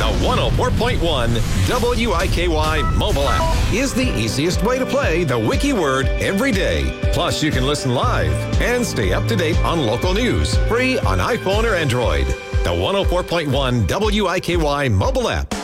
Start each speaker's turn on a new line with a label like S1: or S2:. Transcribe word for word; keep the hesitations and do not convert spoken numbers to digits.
S1: The one oh four point one W I K Y mobile app is the easiest way to play the Wiki Word every day. Plus, you can listen live and stay up to date on local news, free on iPhone or Android. The one oh four point one W I K Y mobile app.